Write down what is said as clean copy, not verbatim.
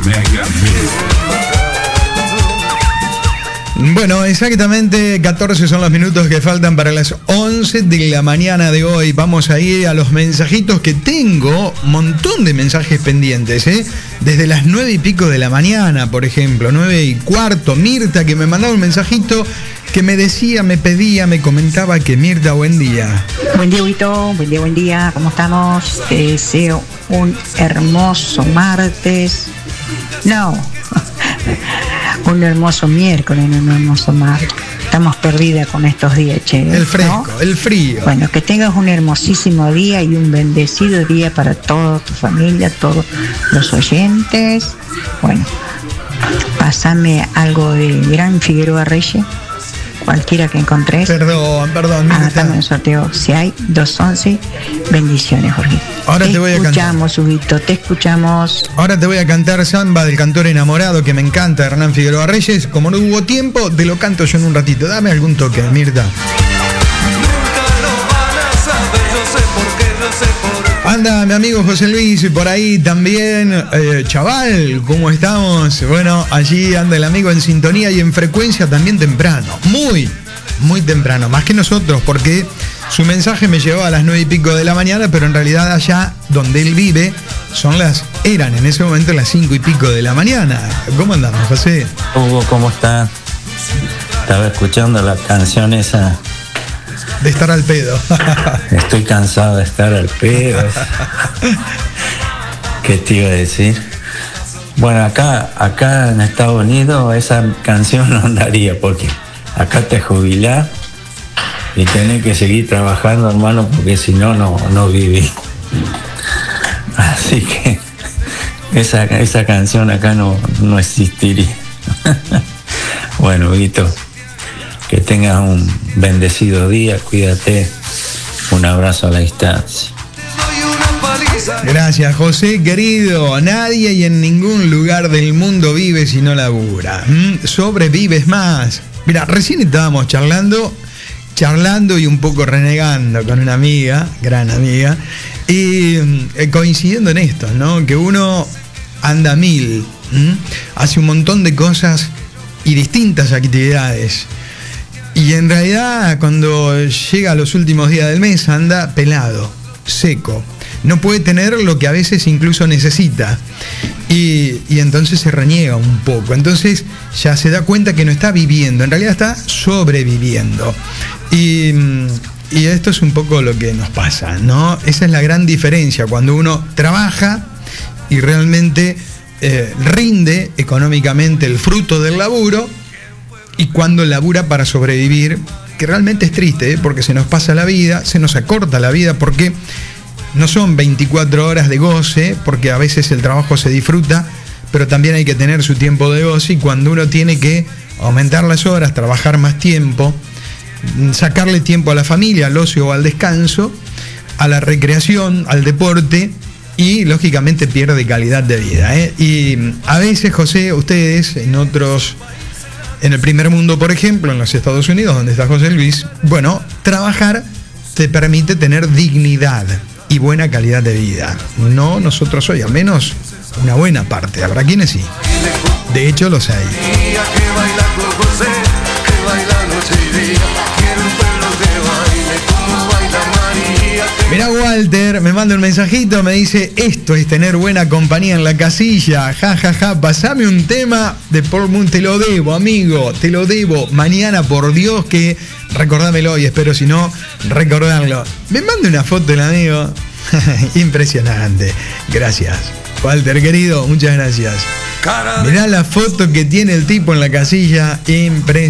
Mega Mix. Bueno, exactamente 14 son los minutos que faltan para las 11 de la mañana de hoy. Vamos a ir a los mensajitos que tengo, un montón de mensajes pendientes, ¿eh? Desde las 9 y pico de la mañana, por ejemplo, 9 y cuarto, Mirta, que me mandaba un mensajito que me decía, me pedía, me comentaba que Mirta, buen día. Buen día, Huito, buen día, ¿cómo estamos? Te deseo un hermoso martes. No. Un hermoso miércoles, un hermoso martes. Estamos perdidas con estos días, che. El fresco, ¿no? El frío. Bueno, que tengas un hermosísimo día y un bendecido día para toda tu familia, todos los oyentes. Bueno, pásame algo de Gran Figueroa Reyes, cualquiera que encontres. Perdón. Anotame el sorteo. Si hay 211, bendiciones, Jorge. Ahora te voy a cantar. Te escuchamos, Huguito, te escuchamos. Ahora te voy a cantar Samba del Cantor Enamorado, que me encanta, Hernán Figueroa Reyes. Como no hubo tiempo, te lo canto yo en un ratito. Dame algún toque, Mirta. Anda, mi amigo José Luis, y por ahí también, chaval, ¿cómo estamos? Bueno, allí anda el amigo en sintonía y en frecuencia también temprano. Muy temprano, más que nosotros, porque su mensaje me llegó a las 9 y pico de la mañana, pero en realidad allá donde él vive eran en ese momento las 5 y pico de la mañana. ¿Cómo andamos, José? Hugo, ¿cómo está? Estaba escuchando la canción esa. De estar al pedo. Estoy cansado de estar al pedo. ¿Qué te iba a decir? Bueno, acá en Estados Unidos esa canción no andaría, porque acá te jubilás y tenés que seguir trabajando, hermano, porque si no, no vivís. Así que esa canción acá no existiría. Bueno, Vito, que tengas un bendecido día, cuídate, un abrazo a la distancia. Gracias, José, querido. Nadie y en ningún lugar del mundo vive si no labura. Sobrevives más. Mira, recién estábamos charlando y un poco renegando con una amiga, gran amiga, y coincidiendo en esto, ¿no? Que uno anda a mil, hace un montón de cosas y distintas actividades. Y en realidad, cuando llega a los últimos días del mes, anda pelado, seco. No puede tener lo que a veces incluso necesita. Y entonces se reniega un poco. Entonces ya se da cuenta que no está viviendo, en realidad está sobreviviendo. Y esto es un poco lo que nos pasa, ¿no? Esa es la gran diferencia, cuando uno trabaja y realmente rinde económicamente el fruto del laburo, y cuando labura para sobrevivir, que realmente es triste, porque se nos pasa la vida, se nos acorta la vida, porque no son 24 horas de goce, porque a veces el trabajo se disfruta, pero también hay que tener su tiempo de goce, y cuando uno tiene que aumentar las horas, trabajar más tiempo, sacarle tiempo a la familia, al ocio o al descanso, a la recreación, al deporte, y lógicamente pierde calidad de vida, ¿eh? Y a veces, José, ustedes en el primer mundo, por ejemplo, en los Estados Unidos, donde está José Luis, bueno, trabajar te permite tener dignidad y buena calidad de vida. No nosotros hoy, al menos una buena parte. Habrá quienes sí. De hecho, los hay. Mirá, Walter me manda un mensajito, me dice: esto es tener buena compañía en la casilla, jajaja, pasame un tema de Paul Moon, te lo debo, amigo, te lo debo, mañana, por Dios, que recordámelo, y espero si no, recordarlo. Me manda una foto el amigo, impresionante, gracias. Walter, querido, muchas gracias. Mirá la foto que tiene el tipo en la casilla, impresionante.